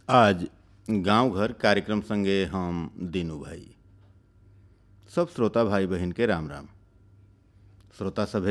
आज गांव घर कार्यक्रम संगे हम दीनू भाई सब श्रोता भाई बहन के राम राम। श्रोता सभे,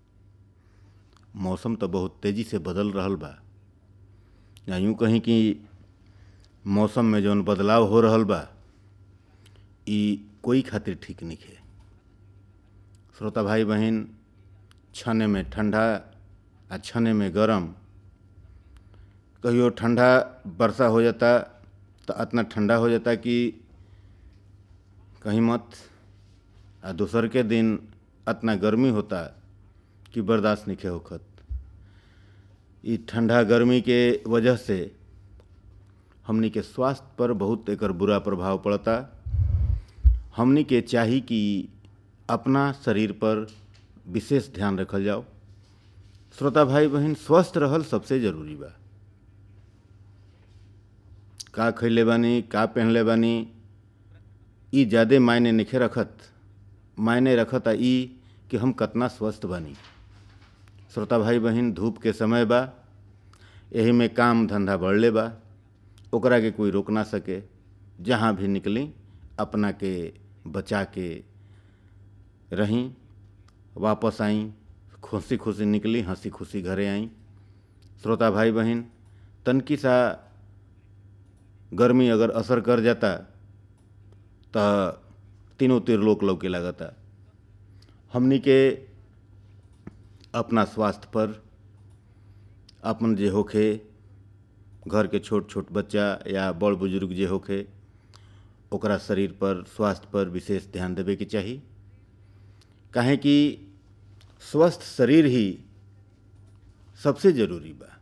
मौसम तो बहुत तेजी से बदल रहल बा, या यूँ कहीं कि मौसम में जौन बदलाव हो रहल बा ई कोई खातिर ठीक नइखे। श्रोता भाई बहन, छने में ठंडा आ छने में गरम, कहियो ठंडा वर्षा हो जाता तो इतना ठंडा हो जाता कि कहीं मत, आ दूसर के दिन इतना गर्मी होता कि बर्दाश्त नहीं होखत। ई ठंडा गर्मी के वजह से हमनी के स्वास्थ्य पर बहुत एकर बुरा प्रभाव पड़ता। हमनी के चाही कि अपना शरीर पर विशेष ध्यान रखल जाओ। श्रोता भाई बहन, स्वस्थ रहल सबसे जरूरी बा। का खइले बानी, का पहनले बानी, ई ज़्यादा मायने नइखे रखत। मायने रखता ई कि हम कितना स्वस्थ बानी। श्रोता भाई बहन, धूप के समय बा, यही में काम धंधा बढ़ले बा, ओकरा के कोई रोक ना सके। जहाँ भी निकली अपना के बचा के रहीं, वापस आई, खुशी खुशी निकली, हंसी खुशी घरे आई। श्रोता भाई बहन, तनकी सा गर्मी अगर असर कर जाता तो तीनों तीर लोक लौके लागता। हमनी के अपना स्वास्थ्य पर, अपन जे होखे, घर के छोट छोट बच्चा या बड़ बुजुर्ग जे होखे, ओकरा शरीर पर, स्वास्थ्य पर विशेष ध्यान देवे के चाही। काहे कि स्वस्थ शरीर ही सबसे जरूरी बा।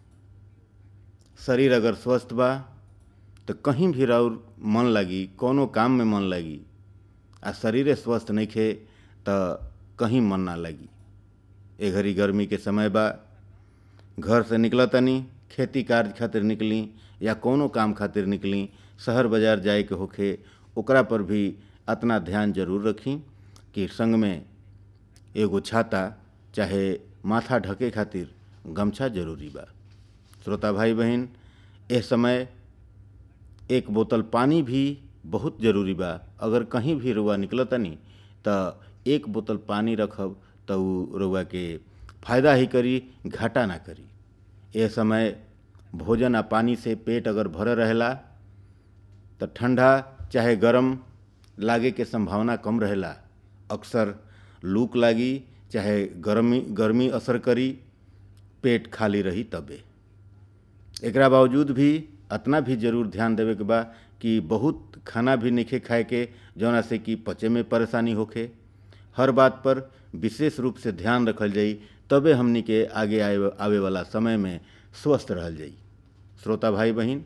शरीर अगर स्वस्थ बा तो कहीं भी राउर मन लगी, कोनो काम में मन लगी। आ शरीर स्वस्थ नइखे तो कहीं मन ना लगी। ए घड़ी गर्मी के समय बा, घर से निकलतनी, खेती कार्य खातिर निकली या कोनो काम खातिर निकली, शहर बाजार जाए के होखे, ओकरा पर भी इतना ध्यान जरूर रखी कि संग में एगो छाता चाहे माथा ढके खातिर गमछा जरूरी बा। श्रोता भाई बहन, ए समय एक बोतल पानी भी बहुत जरूरी बा। अगर कहीं भी रउआ निकलतनी तो एक बोतल पानी रखब तो उ रउआ के फायदा ही करी, घाटा ना करी। ए समय भोजन आ पानी से पेट अगर भरल रहेला तो ठंडा चाहे गरम लागे के संभावना कम रहेला। अक्सर लूक लागी चाहे गर्मी असर करी, पेट खाली रही तबे। एकरा बावजूद भी इतना भी जरूर ध्यान देवे के बा कि बहुत खाना भी नइखे खाए के, जौना से कि पचे में परेशानी होखे। हर बात पर विशेष रूप से ध्यान रखल जाई, तबे हमनी के आगे आवे वाला समय में स्वस्थ रहल जाई। श्रोता भाई बहन,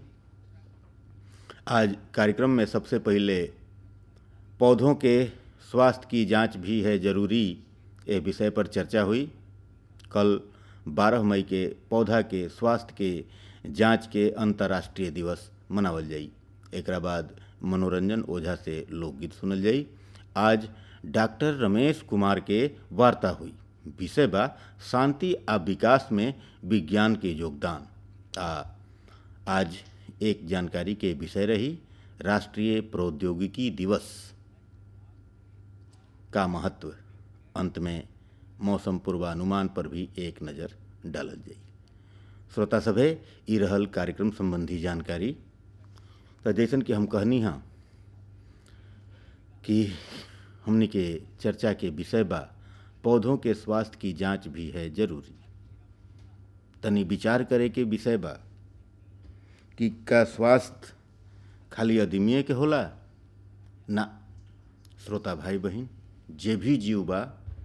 आज कार्यक्रम में सबसे पहले पौधों के स्वास्थ्य की जांच भी है जरूरी, ए विषय पर चर्चा हुई। कल 12 मई के पौधा के स्वास्थ्य के जांच के अंतर्राष्ट्रीय दिवस मनावल जाई। एकरा बाद मनोरंजन ओझा से लोकगीत सुनल जाई। आज डॉक्टर रमेश कुमार के वार्ता हुई। विषय बा शांति आ विकास में विज्ञान के योगदान। आज एक जानकारी के विषय रही राष्ट्रीय प्रौद्योगिकी दिवस का महत्व। अंत में मौसम पूर्वानुमान पर भी एक नज़र डालल जाई। श्रोता सभे, ई रहल कार्यक्रम संबंधी जानकारी। तो जैसन कि हम कहनी हाँ कि हमनी के चर्चा के विषय बा पौधों के स्वास्थ्य की जांच भी है जरूरी। तनी विचार करे के विषय बा कि का स्वास्थ्य खाली आदमिये के होला ना। श्रोता भाई बहन, जे भी जीव बा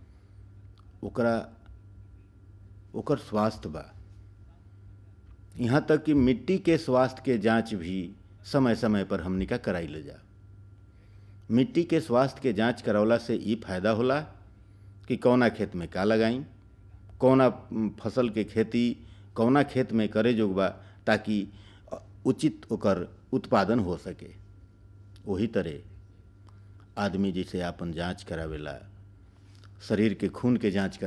ओकर स्वास्थ्य बा। यहाँ तक कि मिट्टी के स्वास्थ्य के जांच भी समय समय पर हमनी का कराई ले जा। मिट्टी के स्वास्थ्य के जांच करवला से ई फायदा होला कि कौना खेत में का लगाई, कौना फसल के खेती कौना खेत में करे जोग बा, ताकि उचित ओकर उत्पादन हो सके। वही तरह आदमी जैसे आपन जांच करावेला, शरीर के खून के जांच